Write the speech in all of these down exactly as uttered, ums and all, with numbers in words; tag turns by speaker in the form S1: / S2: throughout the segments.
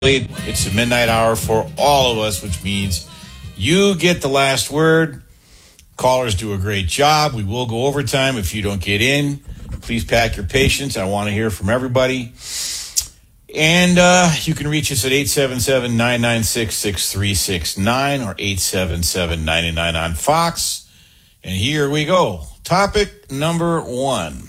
S1: It's the midnight hour for all of us, which means you get the last word. Callers do a great job. We will go overtime if you don't get in. Please pack your patience. I want to hear from everybody. And uh, you can reach us at eight seven seven, nine nine six, six three six nine or eight seven seven, nine nine on Fox. And here we go. Topic number one.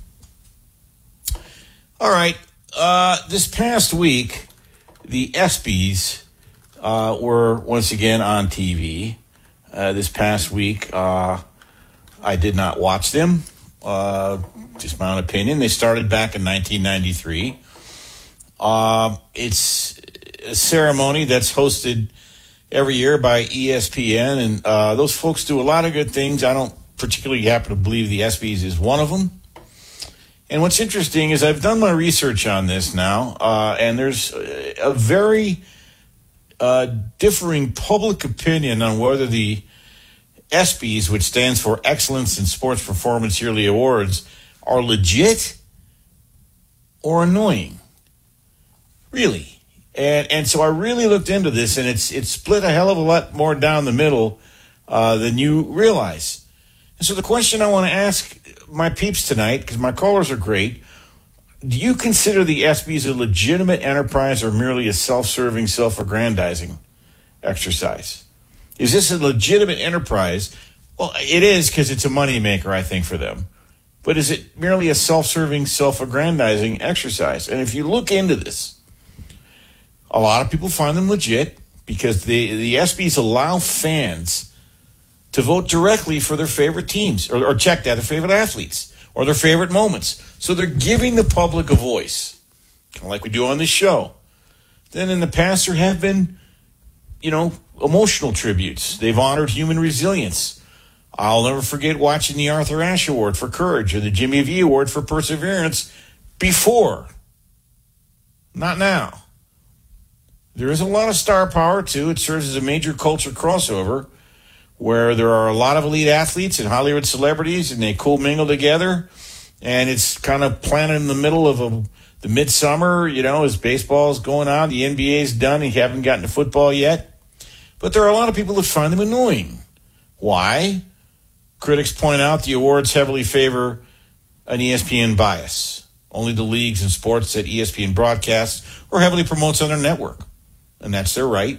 S1: All right. Uh, this past week, the ESPYs uh, were once again on T V. Uh, this past week, uh, I did not watch them. Uh, just my own opinion. They started back in nineteen ninety-three. Uh, it's a ceremony that's hosted every year by E S P N, and uh, those folks do a lot of good things. I don't particularly happen to believe the ESPYs is one of them. And what's interesting is I've done my research on this now, uh, and there's a very uh, differing public opinion on whether the ESPYs, which stands for Excellence in Sports Performance Yearly Awards, are legit or annoying. Really. And and so I really looked into this, and it's it's split a hell of a lot more down the middle uh, than you realize. And so the question I want to ask my peeps tonight, because my callers are great, do you consider the ESPYs a legitimate enterprise or merely a self-serving, self-aggrandizing exercise? Is this a legitimate enterprise? Well, it is, because it's a moneymaker, I think, for them. But is it merely a self-serving, self-aggrandizing exercise? And if you look into this, a lot of people find them legit because the, the ESPYs allow fans to vote directly for their favorite teams, or, or check that, their favorite athletes, or their favorite moments. So they're giving the public a voice, kind of like we do on this show. Then in the past, there have been, you know, emotional tributes. They've honored human resilience. I'll never forget watching the Arthur Ashe Award for Courage or the Jimmy V Award for Perseverance before. Not now. There is a lot of star power, too. It serves as a major culture crossover, where there are a lot of elite athletes and Hollywood celebrities, and they co-mingle together. And it's kind of planted in the middle of a, the midsummer, you know, as baseball's going on. The N B A's done, and you haven't gotten to football yet. But there are a lot of people that find them annoying. Why? Critics point out the awards heavily favor an E S P N bias. Only the leagues and sports that E S P N broadcasts or heavily promotes on their network. And that's their right.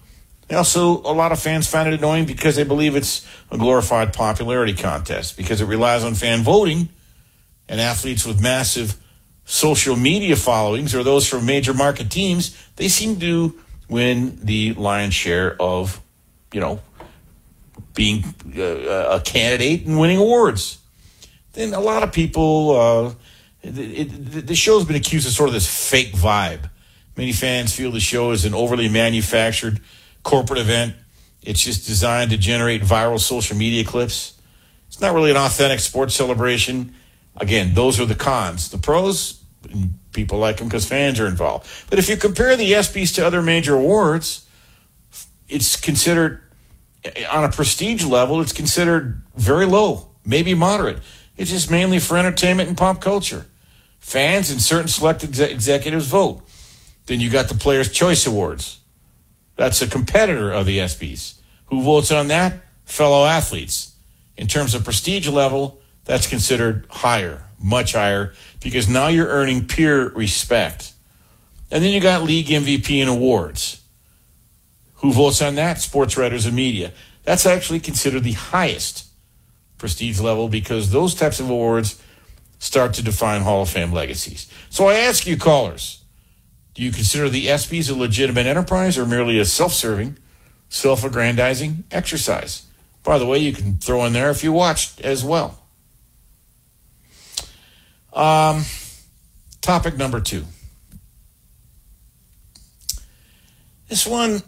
S1: Also, a lot of fans find it annoying because they believe it's a glorified popularity contest, because it relies on fan voting, and athletes with massive social media followings or those from major market teams, they seem to win the lion's share of, you know, being a, a candidate and winning awards. Then a lot of people, uh, it, it, the show's been accused of sort of this fake vibe. Many fans feel the show is an overly manufactured corporate event. It's just designed to generate viral social media clips. It's not really an authentic sports celebration. Again, those are the cons. The pros, people like them because fans are involved. But if you compare the ESPYs to other major awards, it's considered, on a prestige level, it's considered very low, maybe moderate. It's just mainly for entertainment and pop culture. Fans and certain select exe- executives vote. Then you got the Players' Choice Awards. That's a competitor of the ESPYs. Who votes on that? Fellow athletes. In terms of prestige level, that's considered higher, much higher, because now you're earning peer respect. And then you got league M V P and awards. Who votes on that? Sports writers and media. That's actually considered the highest prestige level, because those types of awards start to define Hall of Fame legacies. So I ask you, callers, do you consider the ESPYs a legitimate enterprise or merely a self-serving, self-aggrandizing exercise? By the way, you can throw in there if you watched as well. Um, topic number two. This one,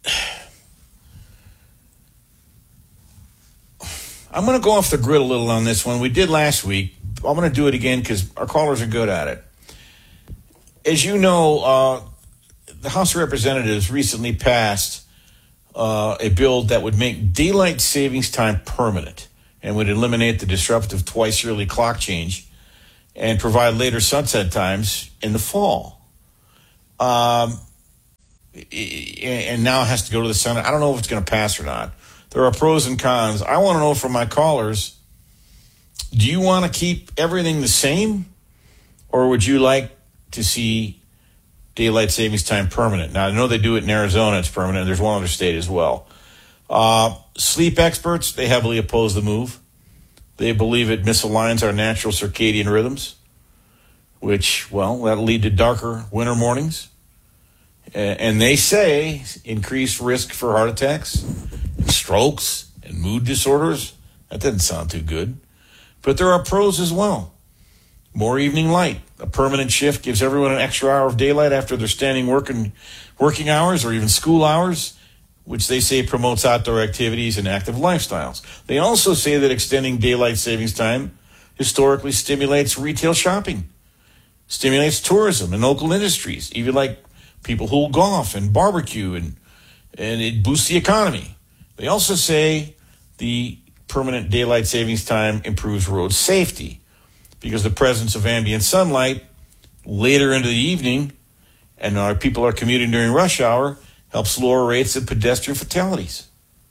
S1: I'm going to go off the grid a little on this one. We did last week. I'm going to do it again because our callers are good at it. As you know, uh, the House of Representatives recently passed uh, a bill that would make daylight savings time permanent and would eliminate the disruptive twice-yearly clock change and provide later sunset times in the fall. Um, and now has to go to the Senate. I don't know if it's going to pass or not. There are pros and cons. I want to know from my callers, do you want to keep everything the same, or would you like to see daylight savings time permanent? Now, I know they do it in Arizona. It's permanent. There's one other state as well. Uh, sleep experts, they heavily oppose the move. They believe it misaligns our natural circadian rhythms, which, well, that'll lead to darker winter mornings. And they say increased risk for heart attacks, and strokes, and mood disorders. That doesn't sound too good. But there are pros as well. More evening light. A permanent shift gives everyone an extra hour of daylight after their standing working, working hours or even school hours, which they say promotes outdoor activities and active lifestyles. They also say that extending daylight savings time historically stimulates retail shopping, stimulates tourism and local industries, even like people who golf and barbecue, and and it boosts the economy. They also say the permanent daylight savings time improves road safety because the presence of ambient sunlight later into the evening, and our people are commuting during rush hour, helps lower rates of pedestrian fatalities.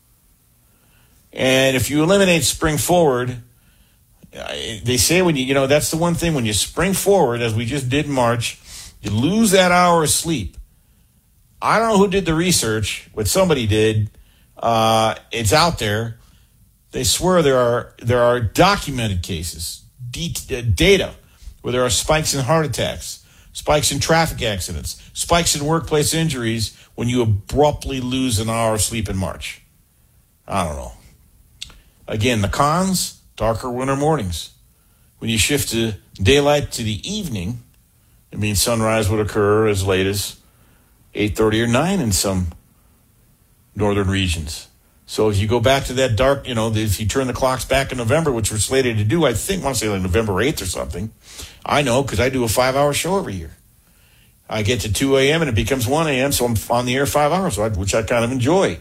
S1: And if you eliminate spring forward, they say when you, you know, that's the one thing, when you spring forward, as we just did in March, you lose that hour of sleep. I don't know who did the research, but somebody did. Uh, it's out there. They swear there are there are documented cases, d- data, where there are spikes in heart attacks, spikes in traffic accidents, spikes in workplace injuries when you abruptly lose an hour of sleep in March. I don't know. Again, the cons, darker winter mornings. When you shift to daylight to the evening, it means sunrise would occur as late as eight thirty or nine in some northern regions. So if you go back to that dark, you know, if you turn the clocks back in November, which we're slated to do, I think, I want to say like November eighth or something. I know because I do a five-hour show every year. I get to two a.m. and it becomes one a.m., so I'm on the air five hours, which I kind of enjoy.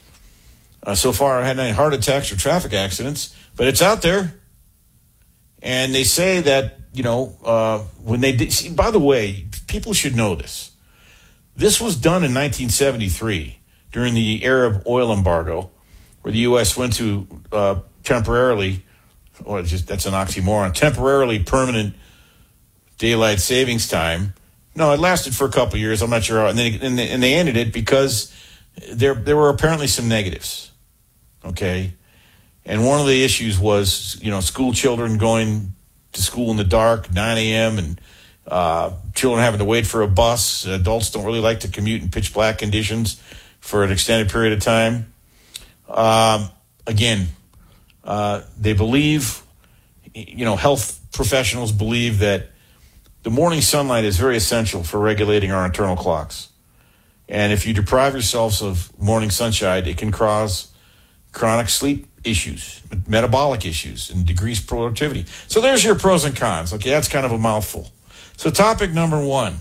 S1: Uh, so far, I haven't had any heart attacks or traffic accidents, but it's out there. And they say that, you know, uh, when they did, see, by the way, people should know this. This was done in nineteen seventy-three during the Arab oil embargo, where the U S went to uh, temporarily, or just that's an oxymoron, temporarily permanent daylight savings time. No, it lasted for a couple of years. I'm not sure how, and then and they, and they ended it because there there were apparently some negatives. Okay, and one of the issues was, you know, school children going to school in the dark, nine a.m. and uh, children having to wait for a bus. Adults don't really like to commute in pitch black conditions for an extended period of time. Um, again, uh, they believe, you know, health professionals believe that the morning sunlight is very essential for regulating our internal clocks. And if you deprive yourselves of morning sunshine, it can cause chronic sleep issues, metabolic issues, and decrease productivity. So there's your pros and cons. Okay, that's kind of a mouthful. So topic number one: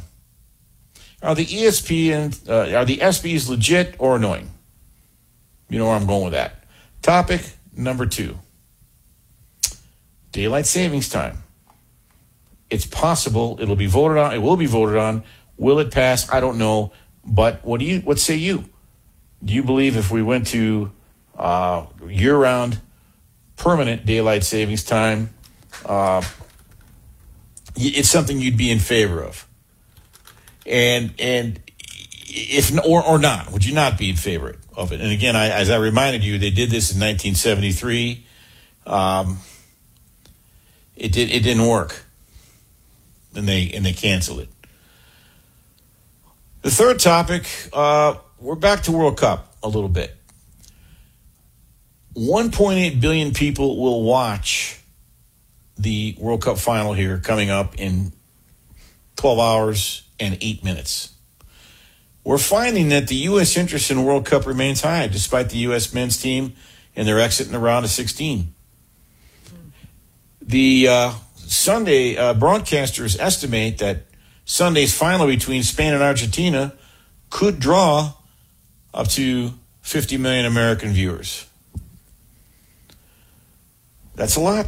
S1: Are the E S P and uh, are the S Bs legit or annoying? You know where I'm going with that. Topic number two: daylight savings time. It's possible it'll be voted on. It will be voted on. Will it pass? I don't know. But what do you? What say you? Do you believe if we went to uh, year-round, permanent daylight savings time, uh, it's something you'd be in favor of? And and if or or not, would you not be in favor of it? And again, I, as I reminded you, they did this in nineteen seventy-three. Um, it did. It didn't work. And they and they cancel it. The third topic, uh, we're back to World Cup a little bit. one point eight billion people will watch the World Cup final here coming up in twelve hours and eight minutes. We're finding that the U S interest in World Cup remains high, despite the U S men's team and their exit in the round of sixteen. The uh, Sunday uh, broadcasters estimate that Sunday's final between Spain and Argentina could draw up to fifty million American viewers. That's a lot.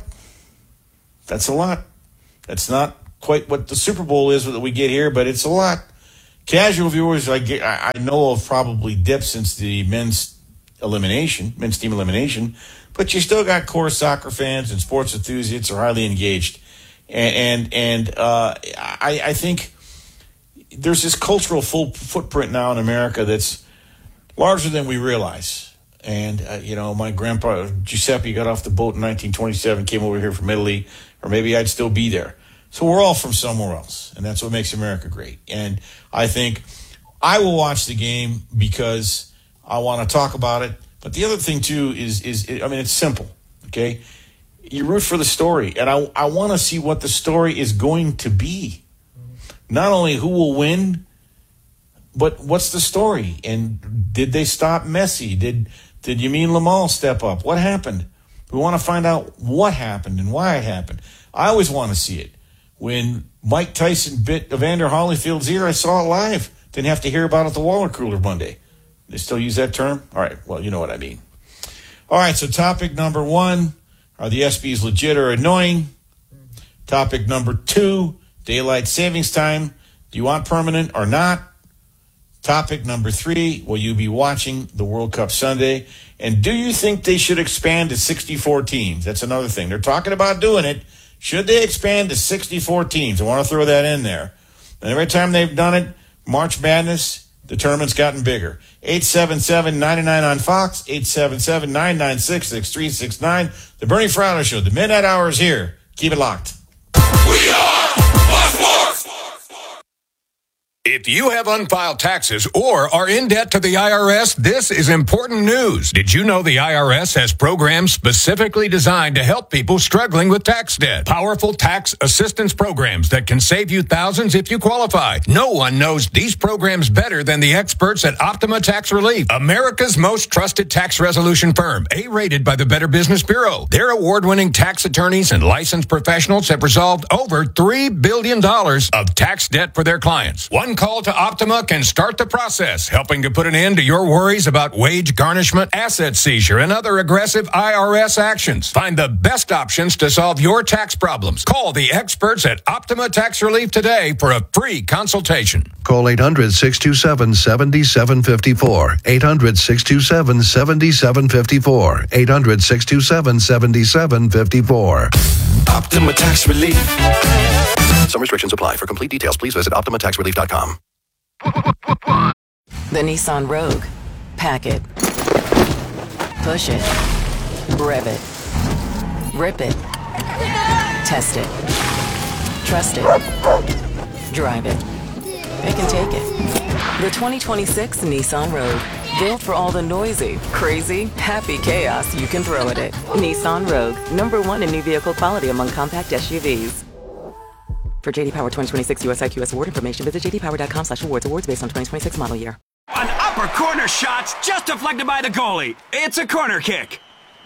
S1: That's a lot. That's not quite what the Super Bowl is that we get here, but it's a lot. Casual viewers, I, get, I know of probably dipped since the men's elimination, men's team elimination, but you still got core soccer fans and sports enthusiasts are highly engaged. And and, and uh, I, I think there's this cultural full footprint now in America that's larger than we realize. And, uh, you know, my grandpa, Giuseppe, got off the boat in nineteen twenty-seven, came over here from Italy, or maybe I'd still be there. So we're all from somewhere else, and that's what makes America great. And I think I will watch the game because I want to talk about it. But the other thing, too, is, is I mean, it's simple, okay? You root for the story, and I, I want to see what the story is going to be. Not only who will win, but what's the story? And did they stop Messi? Did did Yamin Lamal step up? What happened? We want to find out what happened and why it happened. I always want to see it. When Mike Tyson bit Evander Holyfield's ear, I saw it live. Didn't have to hear about it at the Waller Cooler Monday. They still use that term? All right, well, you know what I mean. All right, so topic number one, are the ESPYs legit or annoying? Topic number two, daylight savings time. Do you want permanent or not? Topic number three, will you be watching the World Cup Sunday? And do you think they should expand to sixty-four teams? That's another thing. They're talking about doing it. Should they expand to sixty-four teams? I want to throw that in there. And every time they've done it, March Madness, the tournament's gotten bigger. eight seven seven, nine nine on Fox, eight seven seven, nine nine six, six three six nine. The Bernie Fratto Show. The Midnight Hour is here. Keep it locked.
S2: We are Fox Sports. If you have unfiled taxes or are in debt to the I R S, this is important news. Did you know the I R S has programs specifically designed to help people struggling with tax debt? Powerful tax assistance programs that can save you thousands if you qualify. No one knows these programs better than the experts at Optima Tax Relief, America's most trusted tax resolution firm, A-rated by the Better Business Bureau. Their award-winning tax attorneys and licensed professionals have resolved over three billion dollars of tax debt for their clients. One call to Optima can start the process, helping to put an end to your worries about wage garnishment, asset seizure, and other aggressive I R S actions. Find the best options to solve your tax problems. Call the experts at Optima Tax Relief today for a free consultation.
S3: Call eight hundred, six two seven, seven seven five four. eight hundred, six two seven, seven seven five four. eight hundred, six two seven, seven seven five four.
S4: Optima Tax Relief.
S3: Some restrictions apply. For complete details, please visit optima tax relief dot com.
S5: The Nissan Rogue. Pack it. Push it. Rev it. Rip it. Test it. Trust it. Drive it. It can take it. The twenty twenty-six Nissan Rogue. Built for all the noisy, crazy, happy chaos you can throw at it. Nissan Rogue. Number one in new vehicle quality among compact S U Vs. For J D Power twenty twenty-six U S I Q S award information, visit j d power dot com slash awards. Awards based on twenty twenty-six model year.
S6: An upper corner shot just deflected by the goalie. It's a corner kick.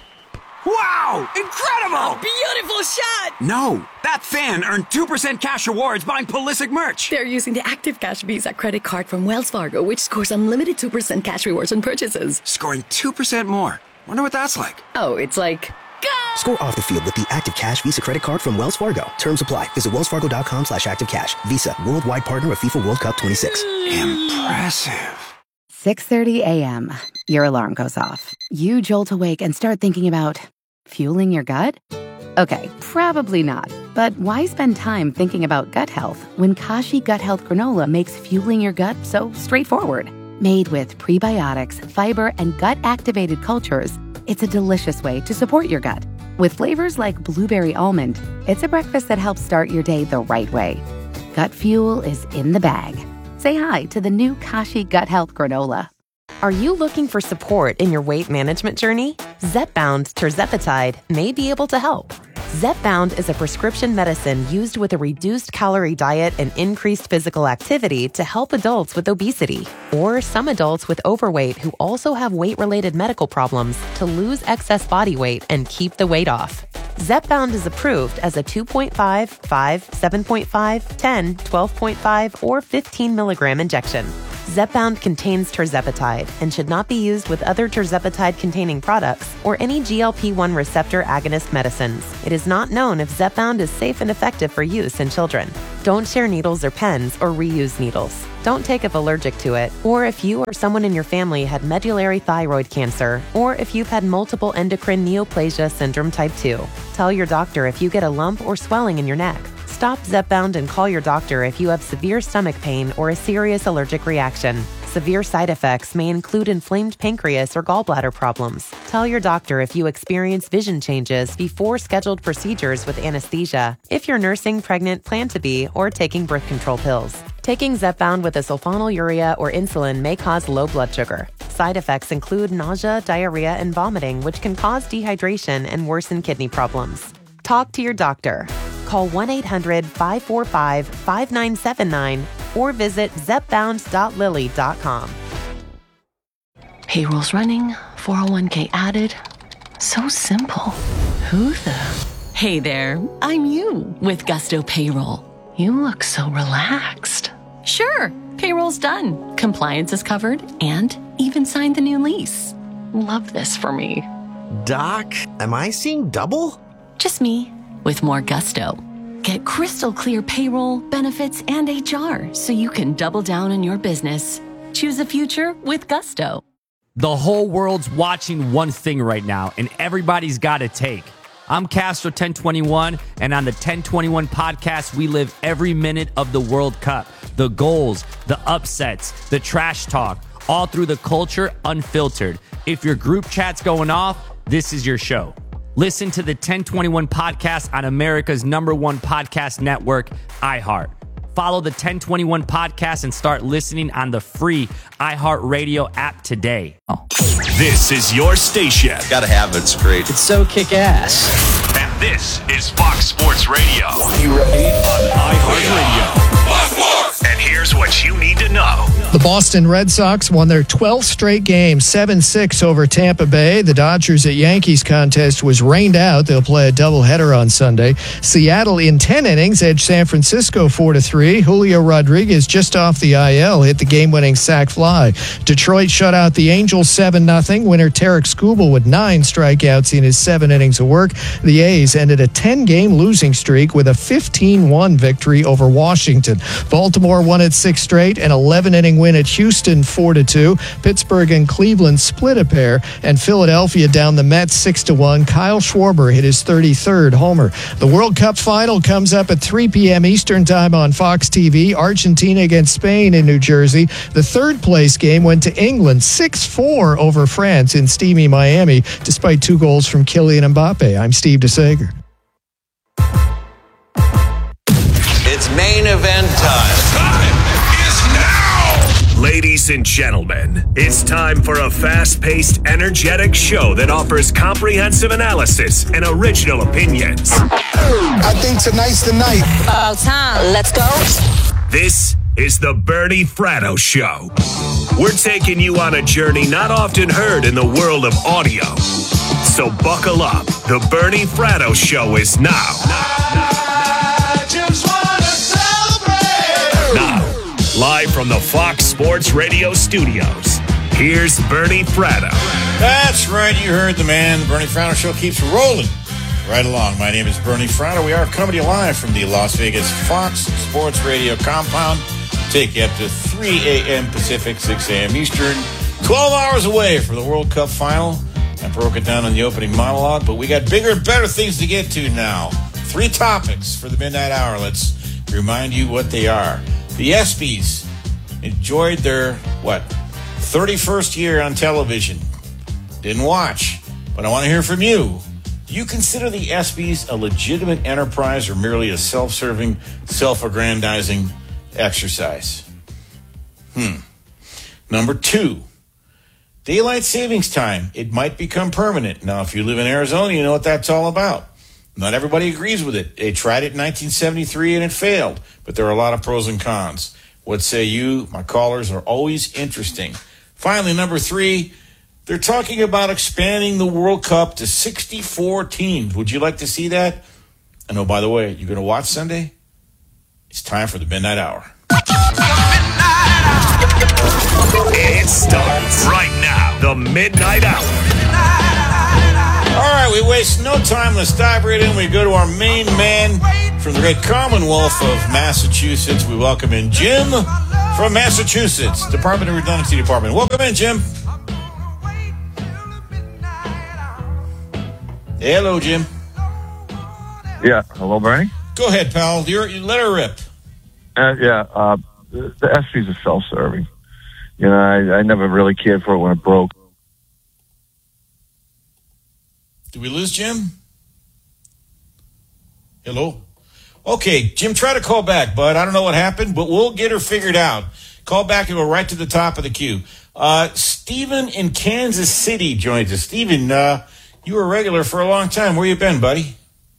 S6: Wow! Incredible!
S7: A beautiful shot!
S6: No, that fan earned two percent cash rewards buying Pulisic merch.
S7: They're using the Active Cash Visa credit card from Wells Fargo, which scores unlimited two percent cash rewards on purchases.
S6: Scoring two percent more. Wonder what that's like.
S7: Oh, it's like... Go!
S8: Score off the field with the Active Cash Visa credit card from Wells Fargo. Terms apply. Visit wellsfargo.com slash active cash. Visa, worldwide partner of FIFA World Cup twenty-six.
S6: Impressive.
S9: six thirty a.m. Your alarm goes off. You jolt awake and start thinking about fueling your gut? Okay, probably not. But why spend time thinking about gut health when Kashi Gut Health Granola makes fueling your gut so straightforward? Made with prebiotics, fiber, and gut-activated cultures, it's a delicious way to support your gut. With flavors like blueberry almond, it's a breakfast that helps start your day the right way. Gut fuel is in the bag. Say hi to the new Kashi Gut Health Granola.
S10: Are you looking for support in your weight management journey? Zepbound Tirzepatide may be able to help. Zepbound is a prescription medicine used with a reduced calorie diet and increased physical activity to help adults with obesity or some adults with overweight who also have weight-related medical problems to lose excess body weight and keep the weight off. Zepbound is approved as a two point five, five, seven point five, ten, twelve point five, or fifteen milligram injection. Zepbound contains tirzepatide and should not be used with other tirzepatide-containing products or any G L P one receptor agonist medicines. It is not known if Zepbound is safe and effective for use in children. Don't share needles or pens or reuse needles. Don't Don't take if allergic to it, or if you or someone in your family had medullary thyroid cancer, or if you've had multiple endocrine neoplasia syndrome type two. Tell your doctor if you get a lump or swelling in your neck. Stop Zepbound and call your doctor if you have severe stomach pain or a serious allergic reaction. Severe side effects may include inflamed pancreas or gallbladder problems. Tell your doctor if you experience vision changes before scheduled procedures with anesthesia, if you're nursing, pregnant, plan to be, or taking birth control pills. Taking Zepbound with a sulfonylurea or insulin may cause low blood sugar. Side effects include nausea, diarrhea, and vomiting, which can cause dehydration and worsen kidney problems. Talk to your doctor. Call one eight hundred five four five five nine seven nine or visit zepbound dot lilly dot com.
S7: Payroll's running, four oh one k added. So simple. Who the? Hey there, I'm you with Gusto Payroll. You look so relaxed. Sure, payroll's done. Compliance is covered and even signed the new lease. Love this for me.
S11: Doc, am I seeing double?
S7: Just me with more gusto. Get crystal clear payroll, benefits, and H R so you can double down on your business. Choose a future with Gusto.
S12: The whole world's watching one thing right now, and everybody's got a take. I'm Castro ten twenty-one, and on the ten twenty-one podcast, we live every minute of the World Cup. The goals, the upsets, the trash talk, all through the culture unfiltered. If your group chat's going off, this is your show. Listen to the ten twenty-one podcast on America's number one podcast network, iHeart. Follow the ten twenty-one podcast and start listening on the free iHeartRadio app today. Oh.
S13: This is your station.
S14: Gotta have it. It's great.
S15: It's so kick-ass.
S13: And this is Fox Sports Radio.
S14: You ready?
S13: On iHeartRadio. Fox Sports. And here's what you need to know.
S16: The Boston Red Sox won their twelfth straight game, seven six over Tampa Bay. The Dodgers at Yankees contest was rained out. They'll play a doubleheader on Sunday. Seattle in ten innings edged San Francisco four to three. Julio Rodriguez, just off the I L, hit the game-winning sac fly. Detroit shut out the Angels seven nothing. Winner Tarek Skubal with nine strikeouts in his seven innings of work. The A's ended a ten-game losing streak with a fifteen one victory over Washington. Baltimore won its sixth straight, an eleven-inning win at Houston four to two. Pittsburgh and Cleveland split a pair, and Philadelphia down the Mets six to one. Kyle Schwarber hit his thirty-third homer. The World Cup final comes up at three p.m. Eastern Time on Fox T V. Argentina against Spain in New Jersey. The third place game went to England six four over France in steamy Miami, despite two goals from Kylian Mbappe. I'm Steve DeSager.
S14: It's main event time.
S13: Time is now! Ladies and gentlemen, it's time for a fast-paced, energetic show that offers comprehensive analysis and original opinions.
S17: I think tonight's the night.
S18: About time. Let's go.
S13: This is the Bernie Fratto Show. We're taking you on a journey not often heard in the world of audio. So buckle up. The Bernie Fratto Show is now.
S17: I just want to celebrate.
S13: Now, live from the Fox Sports Radio studios, here's Bernie Fratto.
S1: That's right, you heard the man. The Bernie Fratto Show keeps rolling right along. My name is Bernie Fratto. We are coming to you live from the Las Vegas Fox Sports Radio compound. Take you up to three a.m. Pacific, six a.m. Eastern. twelve hours away from the World Cup final. I broke it down in the opening monologue, but we got bigger and better things to get to now. Three topics for the midnight hour. Let's remind you what they are. The ESPYs enjoyed their, what, thirty-first year on television. Didn't watch, but I want to hear from you. Do you consider the ESPYs a legitimate enterprise or merely a self-serving, self-aggrandizing exercise? Hmm. Number two, daylight savings time. It might become permanent. Now, if you live in Arizona, you know what that's all about. Not everybody agrees with it. They tried it in nineteen seventy-three and it failed, but there are a lot of pros and cons. What say you? My callers are always interesting. Finally, number three, they're talking about expanding the World Cup to sixty-four teams. Would you like to see that? And oh, by the way, you're going to watch Sunday? It's time for the Midnight Hour.
S13: It starts right now. The Midnight Hour.
S1: All right, we waste no time. Let's dive right in. We go to our main man from the great Commonwealth of Massachusetts. We welcome in Jim from Massachusetts, Department of Redundancy Department. Welcome in, Jim. Hello, Jim.
S15: Yeah. Hello, Bernie.
S1: Go ahead, pal. You're, you let her rip.
S15: Uh, yeah. Uh, the, the S Ps are self-serving. You know, I, I never really cared for it when it broke.
S1: Did we lose Jim? Hello? Okay, Jim, try to call back, bud. I don't know what happened, but we'll get her figured out. Call back and go right to the top of the queue. Uh, Stephen in Kansas City joins us. Stephen, uh, you were a regular for a long time. Where you been, buddy?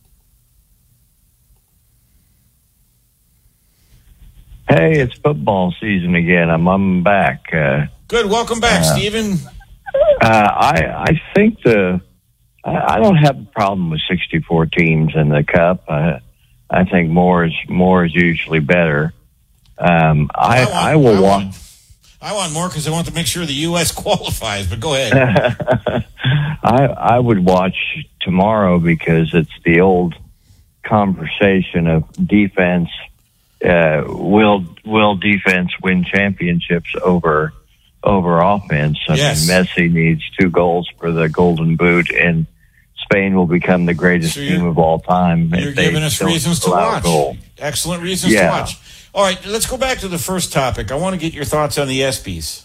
S19: Hey, it's football season again. I'm, I'm back. Uh,
S1: Good. Welcome back,
S19: uh,
S1: Stephen.
S19: Uh, I I think the I, I don't have a problem with sixty-four teams in the Cup. Uh, I think more is more is usually better. Um, I I, want, I will
S1: I
S19: want.
S1: want I want more because I want to make sure the U S qualifies. But go ahead.
S19: I I would watch tomorrow because it's the old conversation of defense. Uh, will will defense win championships over over offense? I
S1: yes.
S19: mean, Messi needs two goals for the Golden Boot, and Spain will become the greatest
S1: so
S19: team of all time.
S1: You're giving us reasons to watch. Excellent reasons
S19: yeah.
S1: to watch. All right, let's go back to the first topic. I want to get your thoughts on the ESPYs.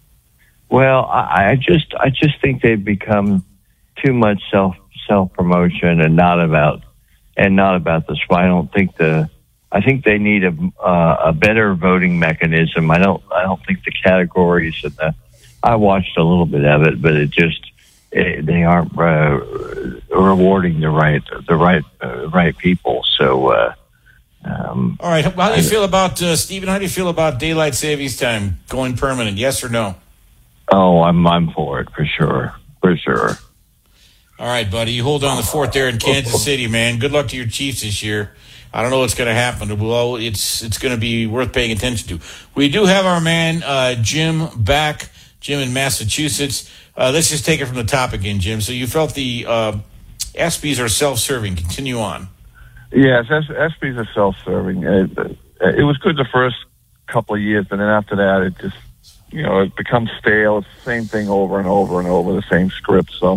S19: Well, I, I just I just think they've become too much self self promotion and not about and not about the sport. I don't think the I think they need a uh, a better voting mechanism. I don't I don't think the categories and the I watched a little bit of it, but it just it, they aren't uh, rewarding the right the right uh, right people. So, uh, um,
S1: all right. How do you feel about uh, Stephen? How do you feel about daylight savings time going permanent? Yes or no?
S19: Oh, I'm I'm for it for sure, for sure.
S1: All right, buddy. You hold on the fort there in Kansas City, man. Good luck to your Chiefs this year. I don't know what's going to happen. Well, it's it's going to be worth paying attention to. We do have our man uh, Jim back. Jim in Massachusetts. Uh, let's just take it from the top again, Jim. So you felt the uh, ESPYs are self-serving. Continue on.
S15: Yes, S- ESPYs are self-serving. It, it was good the first couple of years, but then after that, it just, you know, it becomes stale. It's the same thing over and over and over, the same script. So,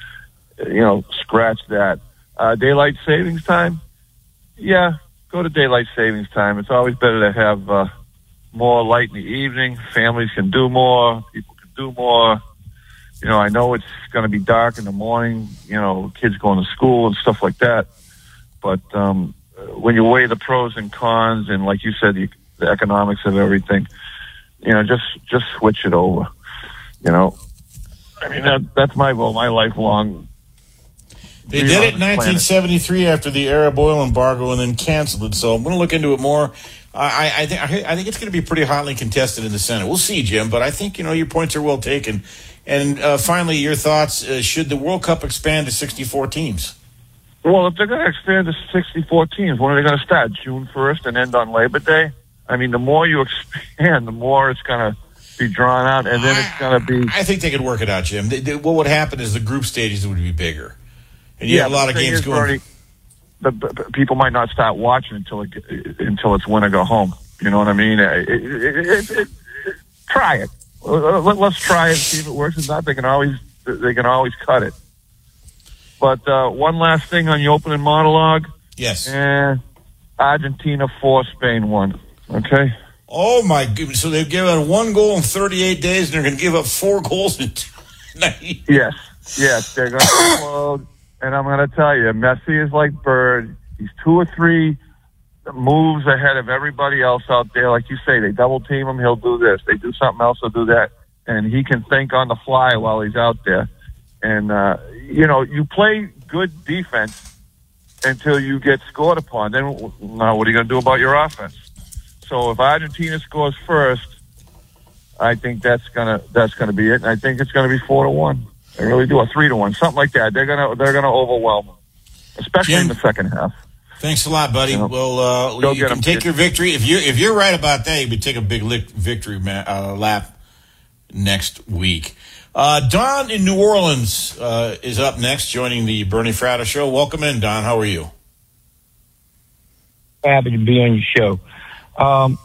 S15: you know, scratch that. Uh, daylight savings time? Yeah, go to daylight savings time. It's always better to have uh, more light in the evening. Families can do more. People can do more. You know, I know it's going to be dark in the morning, you know, kids going to school and stuff like that. But um, when you weigh the pros and cons and, like you said, the, the economics of everything, you know, just just switch it over. You know, I mean, that, that's my goal, my lifelong.
S1: They did it in nineteen seventy-three after the Arab oil embargo and then canceled it. So I'm going to look into it more. I, I think I think it's going to be pretty hotly contested in the Senate. We'll see, Jim, but I think, you know, your points are well taken. And uh, finally, your thoughts, uh, should the World Cup expand to sixty-four teams?
S15: Well, if they're going to expand to sixty-four teams, when are they going to start? June first and end on Labor Day? I mean, the more you expand, the more it's going to be drawn out, and then it's going to be...
S1: I think they could work it out, Jim. They, they, what would happen is the group stages would be bigger. And you
S15: yeah,
S1: have a lot of games
S15: is,
S1: going...
S15: Bernie, the, the, people might not start watching until it, until it's win or go home. You know what I mean? It, it, it, it, it, try it. Let, let's try it and see if it works. If not, they can always they can always cut it. But uh, one last thing on the opening monologue.
S1: Yes.
S15: Eh, Argentina four, Spain one. Okay.
S1: Oh my goodness! So they've given out one goal in thirty-eight days, and they're going to give up four goals in ninety.
S15: Yes, yes, they're going to explode. And I'm going to tell you, Messi is like Bird. He's two or three moves ahead of everybody else out there. Like you say, they double team him, he'll do this. They do something else, he'll do that. And he can think on the fly while he's out there. And, uh, you know, you play good defense until you get scored upon. Then, now, what are you going to do about your offense? So if Argentina scores first, I think that's gonna that's gonna be it. And I think it's gonna be four to one. I really do, a three to one, something like that. They're gonna they're gonna overwhelm them, especially
S1: Jim,
S15: in the second half.
S1: Thanks a lot, buddy.
S15: You know,
S1: well, uh, you can them, take kid. your victory if you if you're right about that. You can take a big lick, victory ma- uh, lap next week. Uh, Don in New Orleans uh, is up next, joining the Bernie Fratto Show. Welcome in, Don. How are you?
S20: Happy to be on your show. Um,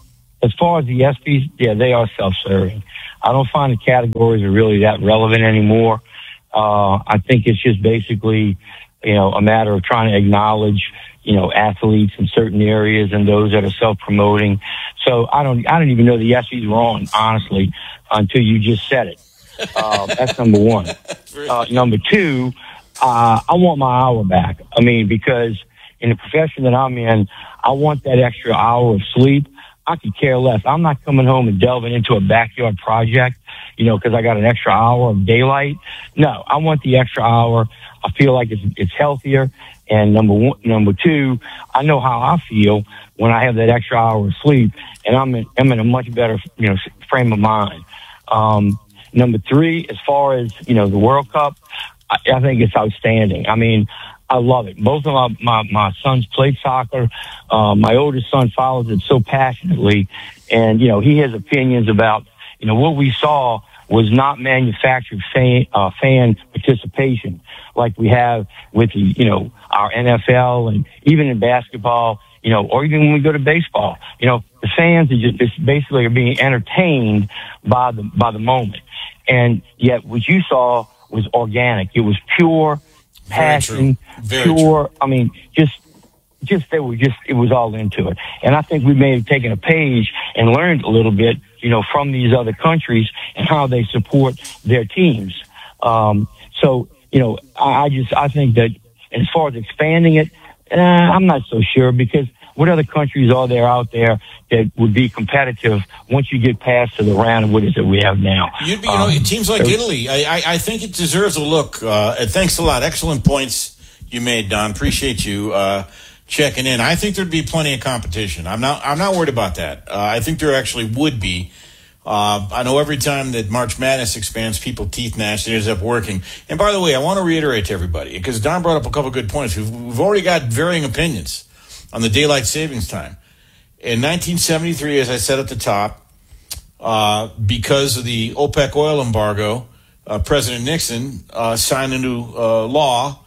S20: as far as the ESPYs, yeah, they are self-serving. I don't find the categories are really that relevant anymore. Uh, I think it's just basically, you know, a matter of trying to acknowledge, you know, athletes in certain areas and those that are self-promoting. So I don't, I don't even know the ESPYs were on, honestly, until you just said it. Uh, that's number one. Uh, number two, uh, I want my hour back. I mean, because in the profession that I'm in, I want that extra hour of sleep. I could care less. I'm not coming home and delving into a backyard project, you know, because I got an extra hour of daylight. No, I want the extra hour. I feel like it's it's healthier. And number one, number two, I know how I feel when I have that extra hour of sleep, and I'm in, I'm in a much better, you know, frame of mind. Um, number three, as far as, you know, the World Cup, I, I think it's outstanding. I mean, I love it. Both of my, my, my sons played soccer. Uh, my oldest son follows it so passionately. And, you know, he has opinions about, you know, what we saw was not manufactured fan, uh, fan participation like we have with the, you know, our N F L and even in basketball, you know, or even when we go to baseball. You know, the fans are just, just basically are being entertained by the, by the moment. And yet what you saw was organic. It was pure passion,
S1: Very
S20: pure. I mean, just, just they were just. It was all into it, and I think we may have taken a page and learned a little bit, you know, from these other countries and how they support their teams. Um, so, you know, I, I just I think that as far as expanding it, uh, I'm not so sure, because what other countries are there out there that would be competitive once you get past to the round of what is it we have now?
S1: You'd be, you know,
S20: Um,
S1: teams like
S20: so-
S1: Italy, I, I, I think it deserves a look. Uh, and thanks a lot. Excellent points you made, Don. Appreciate you uh, checking in. I think there'd be plenty of competition. I'm not. I'm not worried about that. Uh, I think there actually would be. Uh, I know every time that March Madness expands, people teeth gnash. It ends up working. And by the way, I want to reiterate to everybody, because Don brought up a couple good points. We've, we've already got varying opinions on the daylight savings time. In nineteen seventy-three, as I said at the top, uh, because of the OPEC oil embargo, uh, President Nixon uh, signed into uh, law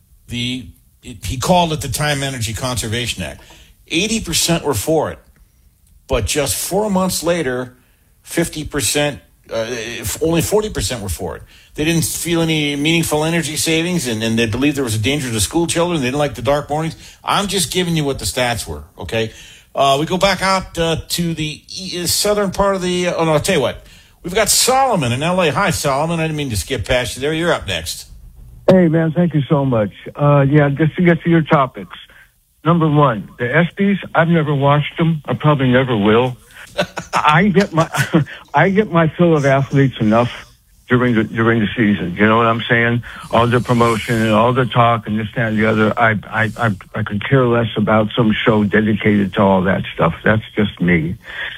S1: the it, he called it the Time Energy Conservation Act. eighty percent were for it, but just four months later, fifty percent, uh, only forty percent were for it. They didn't feel any meaningful energy savings, and, and they believed there was a danger to school children. They didn't like the dark mornings. I'm just giving you what the stats were, okay? Uh, we go back out uh, to the e- southern part of the, uh, oh no, I'll tell you what. We've got Solomon in L A. Hi, Solomon. I didn't mean to skip past you there. You're up next.
S21: Hey, man, thank you so much. Uh, yeah, just to get to your topics. Number one, the ESPYs, I've never watched them. I probably never will. I get my I get my fill of athletes enough during the during the season. You know what I'm saying? All the promotion and all the talk and this, that, and the other. I I I, I could care less about some show dedicated to all that stuff. That's just me.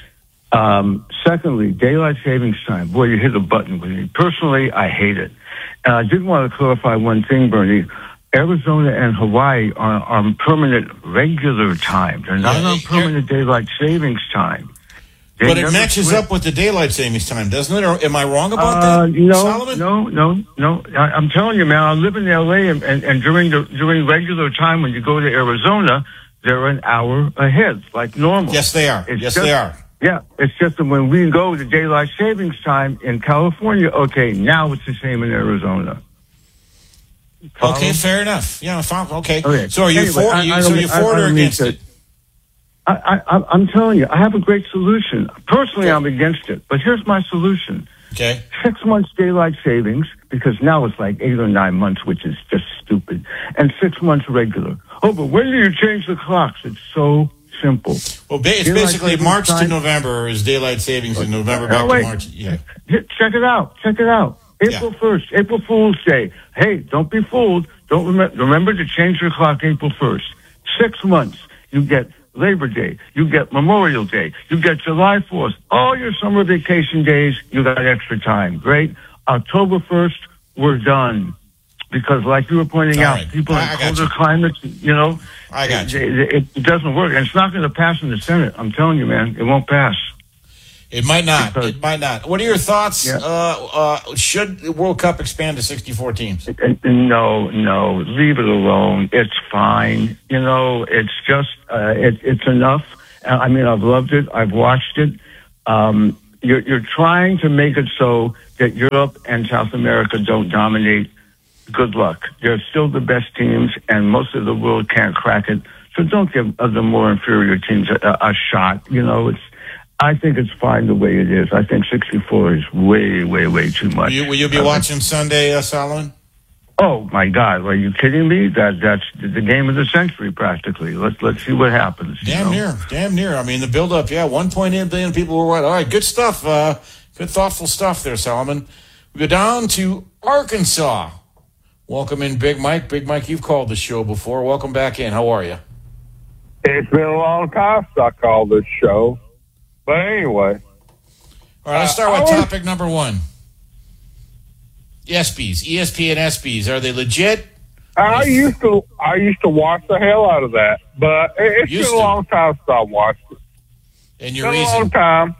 S21: Um, secondly, daylight savings time. Boy, you hit a button with me. Personally, I hate it. And I did want to clarify one thing, Bernie. Arizona and Hawaii are on permanent regular time. They're not on permanent daylight savings time. They
S1: But it
S21: never
S1: matches
S21: switch.
S1: up with the daylight savings time, doesn't it? Or am I wrong about
S21: Uh,
S1: that,
S21: no,
S1: Solomon?
S21: no, no, no. I, I'm telling you, man. I live in L A, and, and, and during the during regular time when you go to Arizona, they're an hour ahead, like normal.
S1: Yes, they are.
S21: It's
S1: yes,
S21: just-
S1: they are.
S21: Yeah, it's just that when we go to daylight savings time in California, okay, now it's the same in Arizona. Follow?
S1: Okay, fair enough. Yeah, I found, okay.
S21: Okay.
S1: So are you
S21: Anyway,
S1: for?
S21: I-
S1: You,
S21: I
S1: so
S21: don't-
S1: you're
S21: I-
S1: for
S21: I
S1: it or
S21: don't mean
S1: against
S21: to-
S1: it?
S21: I, I, I'm telling you, I have a great solution. Personally, I'm against it, but here's my solution.
S1: Okay.
S21: Six months daylight savings, because now it's like eight or nine months, which is just stupid, and six months regular. Oh, but when do you change the clocks? It's so simple.
S1: Well, ba- it's
S21: Daylight
S1: basically
S21: savings
S1: March to
S21: time-
S1: November is daylight savings, and November
S21: Oh,
S1: back to
S21: wait.
S1: March. Yeah.
S21: Hit- Check it out. Check it out. April first, April Fool's Day. Hey, don't be fooled. Don't remember, remember to change your clock April first. Six months. You get Labor Day. You get Memorial Day. You get July fourth. All your summer vacation days, you got extra time. Great. October first, we're done. Because like you were pointing
S1: All
S21: out,
S1: right.
S21: people
S1: I-
S21: in
S1: I got
S21: colder
S1: you.
S21: climates, you know,
S1: I got
S21: it, it, it doesn't work. And it's not going to pass in the Senate. I'm telling you, man, it won't pass.
S1: It might not. It might not. What are your thoughts?
S21: Yeah.
S1: Uh, uh, should the World Cup expand to sixty-four teams?
S21: No, no, leave it alone. It's fine. You know, it's just, uh, it, it's enough. I mean, I've loved it. I've watched it. Um, you're, you're trying to make it so that Europe and South America don't dominate. Good luck. They're still the best teams, and most of the world can't crack it. So don't give the more inferior teams a, a shot. You know, it's. I think it's fine the way it is. I think sixty-four is way, way, way too much.
S1: Will you, will you be uh, watching Sunday, uh, Solomon?
S21: Oh my God! Are you kidding me? That that's the game of the century, practically. Let's let's see what happens.
S1: Damn
S21: you know?
S1: near, damn near. I mean, the build-up. Yeah, one point eight billion people were right. All right, good stuff. Uh, good, thoughtful stuff there, Solomon. We go down to Arkansas. Welcome in, Big Mike. Big Mike, you've called the show before. Welcome back in. How are you?
S2: It's been a long time since I called this show. But anyway.
S1: All right, let's start with topic number one. ESPYs, E S P N ESPYs, are they legit?
S2: I used to I used to watch the hell out of that, but it's
S1: Used
S2: been a
S1: to.
S2: long time since I watched it.
S1: And your
S2: Been
S1: reason?
S2: a long time.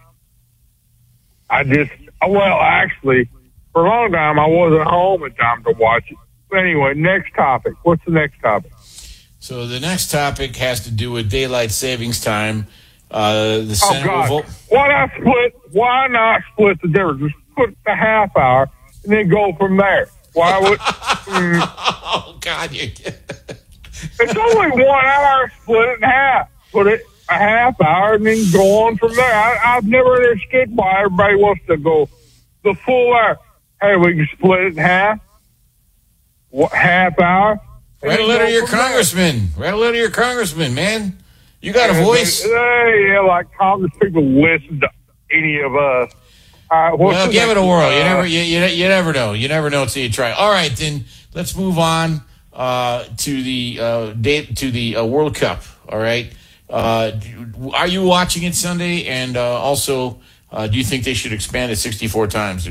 S2: I just, well, actually, for a long time, I wasn't home in time to watch it. But anyway, next topic. What's the next topic?
S1: So the next topic has to do with daylight savings time. Uh, the
S2: Oh,
S1: Senate
S2: God.
S1: will vote.
S2: Why not split, why not split the difference? Just put the half hour and then go from there. Why would... mm,
S1: Oh, God. You,
S2: it's only one hour, split it in half. Put it a half hour and then go on from there. I, I've never understood why everybody wants to go the full hour. Hey, we can split it in half. What, half hour?
S1: Write a letter to your congressman. Write a letter to your congressman, man. You got a voice.
S2: Hey, yeah, like Congress people listen to any of us. All right, what's
S1: Well,
S2: the
S1: give it
S2: next-
S1: a whirl. You
S2: uh,
S1: never, you, you, you never know. You never know until you try. All right, then let's move on uh, to the uh, date to the uh, World Cup. All right, uh, are you watching it Sunday? And uh, also, uh, do you think they should expand it sixty-four times?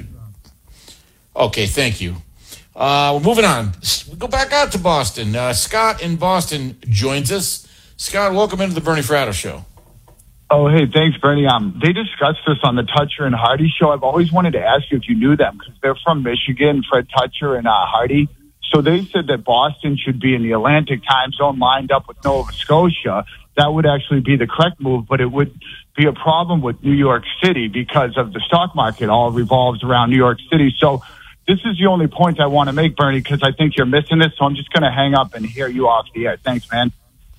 S1: Okay, thank you. Uh, we're moving on. We go back out to Boston. Uh, Scott in Boston joins us. Scott, welcome into the Bernie Fratto Show.
S22: Oh, hey, thanks, Bernie. Um, they discussed this on the Toucher and Hardy show. I've always wanted to ask you if you knew them because they're from Michigan, Fred Toucher and uh, Hardy. So they said that Boston should be in the Atlantic time zone lined up with Nova Scotia. That would actually be the correct move, but it would be a problem with New York City because of the stock market all revolves around New York City. So this is the only point I want to make, Bernie, because I think you're missing this. So I'm just going to hang up and hear you off the air. Thanks, man.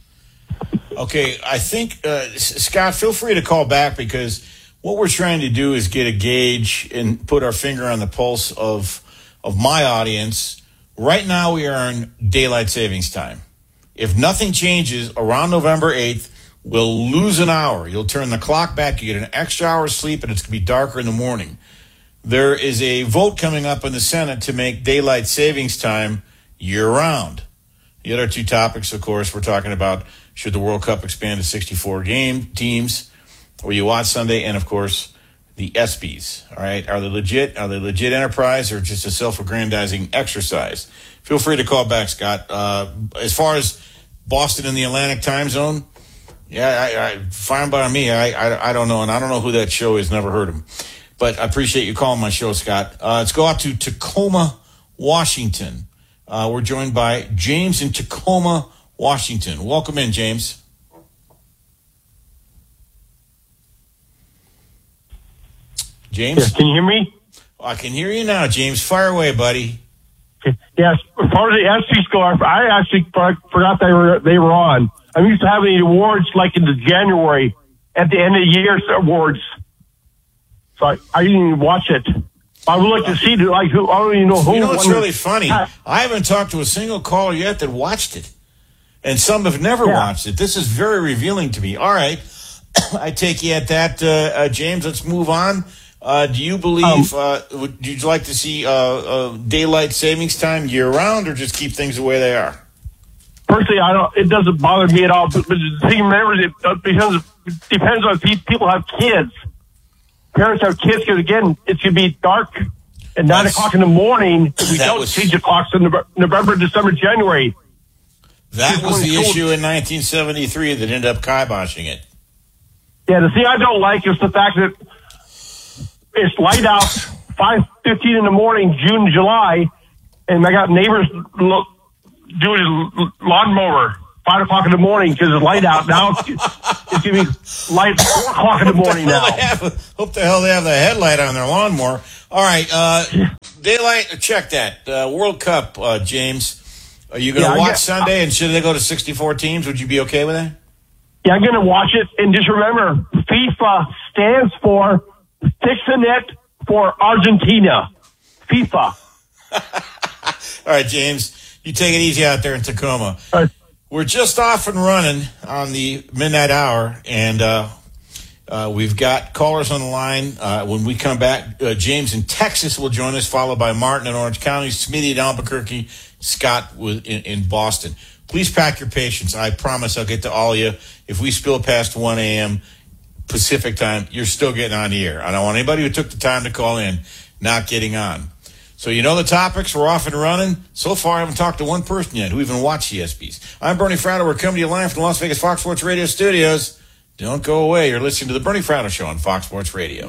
S1: Okay, I think, uh, Scott, feel free to call back because what we're trying to do is get a gauge and put our finger on the pulse of of my audience. Right now we are in daylight savings time. If nothing changes, around November eighth, we'll lose an hour. You'll turn the clock back, you get an extra hour of sleep, and it's going to be darker in the morning. There is a vote coming up in the Senate to make daylight savings time year-round. The other two topics, of course, we're talking about should the World Cup expand to sixty-four game teams, where you watch Sunday, and, of course, the ESPYs. All right, are they legit? Are they legit enterprise or just a self-aggrandizing exercise? Feel free to call back, Scott. Uh, as far as Boston and the Atlantic time zone, yeah, I, I, fine by me. I, I, I don't know, and I don't know who that show is. Never heard of him. But I appreciate you calling my show, Scott. Uh, let's go out to Tacoma, Washington. Uh, we're joined by James in Tacoma, Washington. Welcome in, James. James?
S23: Yes, can you hear me?
S1: I can hear you now, James. Fire away, buddy.
S23: Yes, as far as the S P score, I actually forgot they were they were on. I'm used to having the awards like in the January at the end of the year awards. So I, I didn't even watch it. I would like to see the, like who I don't even know who.
S1: You know what's
S23: won
S1: really
S23: the-
S1: funny? I haven't talked to a single caller yet that watched it, and some have never
S23: Yeah.
S1: watched it. This is very revealing to me. All right, I take you at that, uh, uh, James. Let's move on. Uh, do you believe?
S23: Um,
S1: uh, would you like to see uh, uh, daylight savings time year round, or just keep things the way they are?
S23: Personally, I don't. It doesn't bother me at all. But, but the thing, remember, it uh, because it depends on if pe- people have kids. Parents have kids because again, it's gonna be dark at nine o'clock in the morning. If we
S1: that
S23: don't
S1: was-
S23: change the clocks in November, November, December, January.
S1: That
S23: Kids
S1: was
S23: going
S1: the
S23: to school.
S1: issue in nineteen seventy-three that ended up kiboshing it.
S23: Yeah, the thing I don't like is the fact that it's light out five fifteen in the morning, June, July, and I got neighbors lo- doing his lawnmower five o'clock in the morning because it's light out. Now it's, it's give me light at four o'clock in the morning now.
S1: Hope, have, hope the hell they have the headlight on their lawnmower. All right, uh, daylight. Check that uh, World Cup, uh, James. Are you going to
S23: Yeah, I
S1: watch
S23: get-
S1: Sunday? And should they go to sixty-four teams? Would you be okay with that?
S23: Yeah, I'm going to watch it. And just remember, FIFA stands for Fix the Net for Argentina. FIFA.
S1: All right, James, you take it easy out there in Tacoma. We're just off and running on the midnight hour, and uh, uh, we've got callers on the line. Uh, when we come back, uh, James in Texas will join us, followed by Martin in Orange County, Smitty in Albuquerque, Scott with, in, in Boston. Please pack your patience. I promise I'll get to all of you. If we spill past one a.m. Pacific time, you're still getting on the air. I don't want anybody who took the time to call in not getting on. So you know the topics. We're off and running. So far, I haven't talked to one person yet who even watched the S Bs. I'm Bernie Fratto. We're coming to you live from the Las Vegas Fox Sports Radio studios. Don't go away. You're listening to the Bernie Fratto Show on Fox Sports Radio.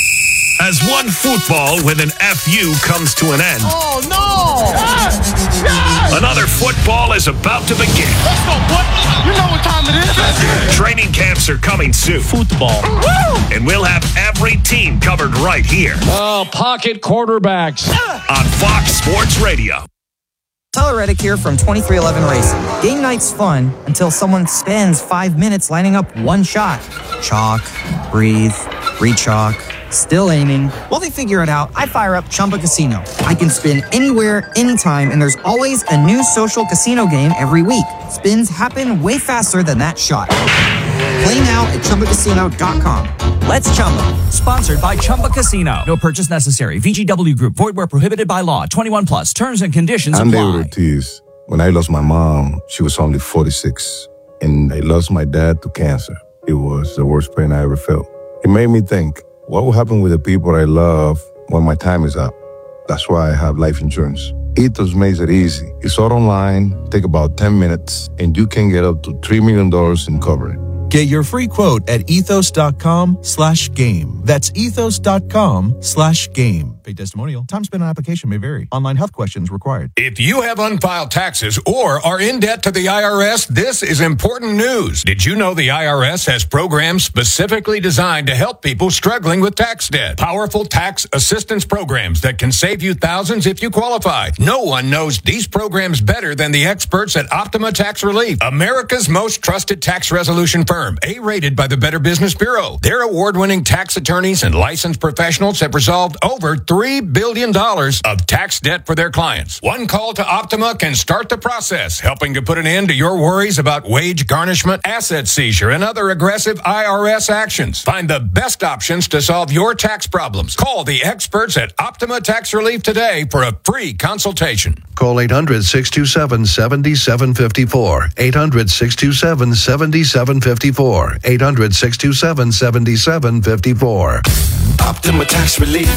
S13: As one football with an F U comes to an end,
S17: Oh, no! Yes! Yes!
S13: another football is about to begin.
S17: Let's go, boy! You know what time it is.
S13: Training camps are coming soon. Football.
S17: Woo!
S13: And we'll have every team covered right here
S3: Oh, pocket quarterbacks.
S13: on Fox Sports Radio.
S4: Tyler Reddick here from twenty-three eleven Racing. Game night's fun until someone spends five minutes lining up one shot. Chalk, breathe, re-chalk, still aiming. While they figure it out, I fire up Chumba Casino. I can spin anywhere, anytime, and there's always a new social casino game every week. Spins happen way faster than that shot. Play now at Chumba Casino dot com. Let's Chumba.
S5: Sponsored by Chumba Casino. No purchase necessary. V G W Group. Void where prohibited by law. twenty-one plus. Terms and conditions
S24: I'm
S5: apply.
S24: David Ortiz. When I lost my mom, she was only forty-six. And I lost my dad to cancer. It was the worst pain I ever felt. It made me think, what will happen with the people I love when my time is up? That's why I have life insurance. Ethos makes it easy. It's all online, take about ten minutes, and you can get up to three million dollars in coverage.
S25: Get your free quote at ethos.com slash game. That's ethos.com slash game. Paid testimonial. Time spent on application may vary. Online health questions required.
S26: If you have unfiled taxes or are in debt to the I R S, this is important news. Did you know the I R S has programs specifically designed to help people struggling with tax debt? Powerful tax assistance programs that can save you thousands if you qualify. No one knows these programs better than the experts at Optima Tax Relief, America's most trusted tax resolution firm. A-rated by the Better Business Bureau. Their award-winning tax attorneys and licensed professionals have resolved over three billion dollars of tax debt for their clients. One call to Optima can start the process, helping to put an end to your worries about wage garnishment, asset seizure, and other aggressive I R S actions. Find the best options to solve your tax problems. Call the experts at Optima Tax Relief today for a free consultation.
S27: Call eight hundred, six two seven, seven seven five four. eight hundred, six two seven, seven seven five four. eight hundred, six two seven, seven seven five four. Optima Tax Relief.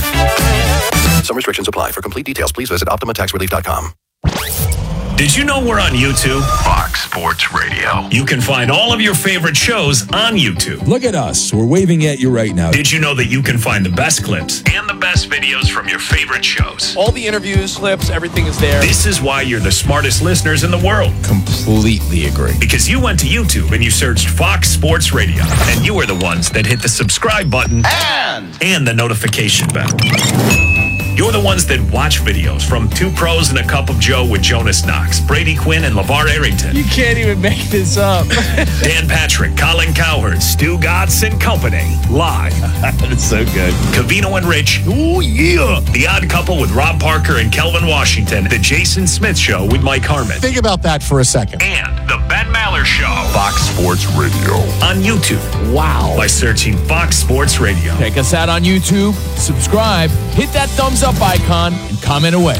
S27: Some restrictions apply. For complete details, please visit optima tax relief dot com.
S13: Did you know we're on YouTube? Fox Sports Radio. You can find all of your favorite shows on YouTube.
S3: Look at us. We're waving at you right now.
S13: Did you know that you can find the best clips and the best videos from your favorite shows?
S28: All the interviews, clips, everything is there.
S13: This is why you're the smartest listeners in the world.
S3: Completely agree.
S13: Because you went to YouTube and you searched Fox Sports Radio, and you are the ones that hit the subscribe button
S17: And
S13: and the notification bell. You're the ones that watch videos from Two Pros and a Cup of Joe with Jonas Knox, Brady Quinn, and LeVar Arrington.
S28: You can't even make this up.
S13: Dan Patrick, Colin Cowherd, Stu Gatz and Company. Live.
S28: That's so good.
S13: Cavino and Rich. Oh, yeah. The Odd Couple with Rob Parker and Kelvin Washington. The Jason Smith Show with Mike Harmon.
S3: Think about that for a second.
S13: And The Ben Maller Show.
S27: Fox Sports Radio.
S13: On YouTube.
S28: Wow.
S13: By searching Fox Sports Radio.
S28: Check us out on YouTube. Subscribe. Hit that thumbs up icon and comment away.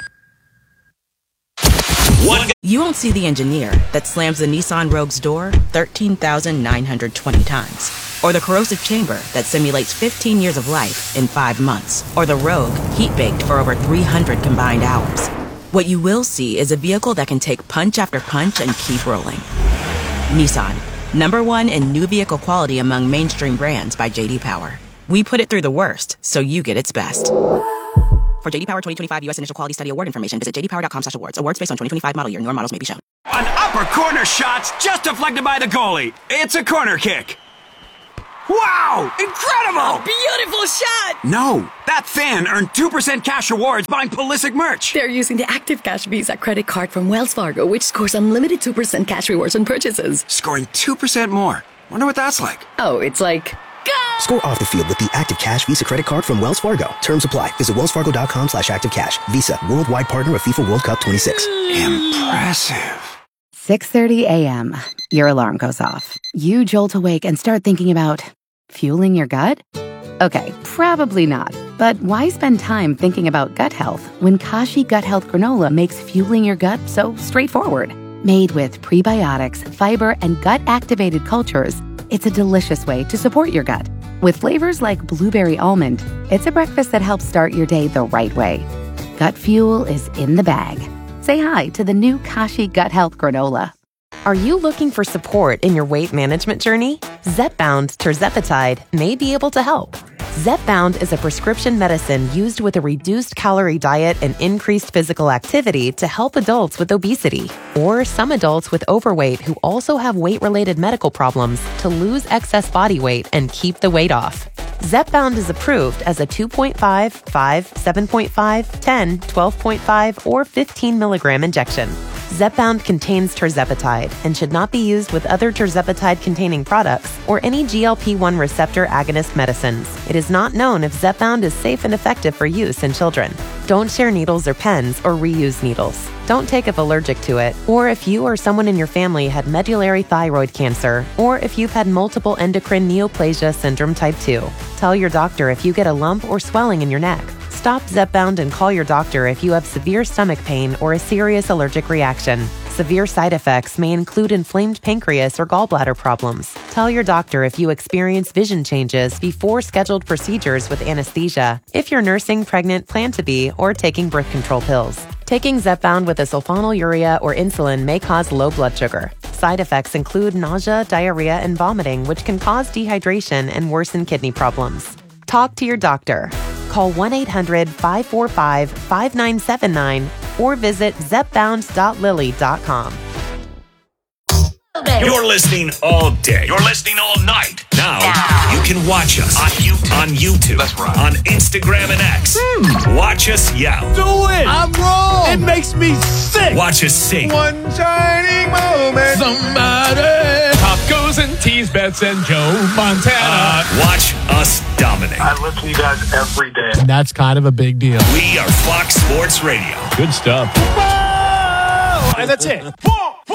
S13: One.
S29: You won't see the engineer that slams the Nissan Rogue's door thirteen thousand nine hundred twenty times. Or the corrosive chamber that simulates fifteen years of life in five months. Or the Rogue heat-baked for over three hundred combined hours. What you will see is a vehicle that can take punch after punch and keep rolling. Nissan, number one in new vehicle quality among mainstream brands by J D Power. We put it through the worst, so you get its best. For J D Power twenty twenty-five U S Initial Quality Study Award information, visit j d power dot com slash awards. Awards based on twenty twenty-five model year. Newer models may be shown.
S6: An For corner shots just deflected by the goalie. It's a corner kick. Wow! Incredible!
S7: Beautiful shot!
S6: No, that fan earned two percent cash rewards buying Pulisic merch.
S7: They're using the Active Cash Visa credit card from Wells Fargo, which scores unlimited two percent cash rewards on purchases.
S6: Scoring two percent more. Wonder what that's like.
S7: Oh, it's like... Go!
S8: Score off the field with the Active Cash Visa credit card from Wells Fargo. Terms apply. Visit wellsfargo.com slash activecash. Visa, worldwide partner of FIFA World Cup twenty-six.
S6: Impressive.
S9: six thirty a.m. Your alarm goes off. You jolt awake and start thinking about fueling your gut? Okay, probably not. But why spend time thinking about gut health when Kashi Gut Health Granola makes fueling your gut so straightforward? Made with prebiotics, fiber, and gut-activated cultures, it's a delicious way to support your gut. With flavors like blueberry almond, it's a breakfast that helps start your day the right way. Gut fuel is in the bag. Say hi to the new Kashi Gut Health Granola.
S10: Are you looking for support in your weight management journey? Zepbound Tirzepatide may be able to help. Zepbound is a prescription medicine used with a reduced calorie diet and increased physical activity to help adults with obesity or some adults with overweight who also have weight-related medical problems to lose excess body weight and keep the weight off. Zepbound is approved as a two point five, five, seven point five, ten, twelve point five, or fifteen milligram injection. Zepbound contains tirzepatide and should not be used with other tirzepatide-containing products or any G L P one receptor agonist medicines. It is not known if Zepbound is safe and effective for use in children. Don't share needles or pens or reuse needles. Don't take if allergic to it, or if you or someone in your family had medullary thyroid cancer, or if you've had multiple endocrine neoplasia syndrome type two. Tell your doctor if you get a lump or swelling in your neck. Stop Zepbound and call your doctor if you have severe stomach pain or a serious allergic reaction. Severe side effects may include inflamed pancreas or gallbladder problems. Tell your doctor if you experience vision changes before scheduled procedures with anesthesia, if you're nursing, pregnant, plan to be, or taking birth control pills. Taking Zepbound with a sulfonylurea or insulin may cause low blood sugar. Side effects include nausea, diarrhea, and vomiting, which can cause dehydration and worsen kidney problems. Talk to your doctor. Call one eight hundred, five four five, five nine seven nine or visit zepbound dot lilly dot com.
S13: You're listening all day. You're listening all night. Now you can watch us on YouTube, on, YouTube, That's right. on Instagram and X. Hmm. Watch us yell.
S28: Do it! I'm wrong! It makes me sick!
S13: Watch us sing.
S28: One shining moment. Somebody. Pop goes and tease Bets and Joe Montana.
S13: Uh, watch us dominate.
S22: I listen to you guys every day.
S28: And that's kind of a big deal.
S13: We are Fox Sports Radio.
S28: Good stuff. Whoa! And that's it. Four, four.